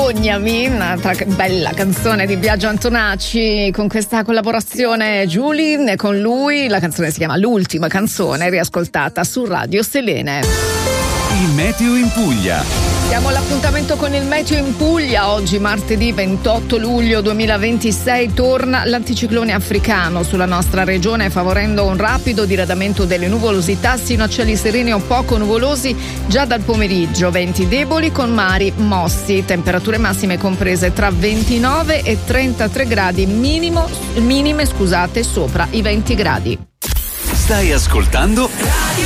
Vergognami, un'altra bella canzone di Biagio Antonacci, con questa collaborazione Giulia, con lui la canzone si chiama L'ultima canzone, riascoltata su Radio Selene. Il meteo in Puglia. Diamo l'appuntamento con il meteo in Puglia. Oggi martedì 28 luglio 2026 torna l'anticiclone africano sulla nostra regione, favorendo un rapido diradamento delle nuvolosità sino a cieli sereni o poco nuvolosi già dal pomeriggio. Venti deboli con mari mossi, temperature massime comprese tra 29 e 33 gradi, minime sopra i 20 gradi. Stai ascoltando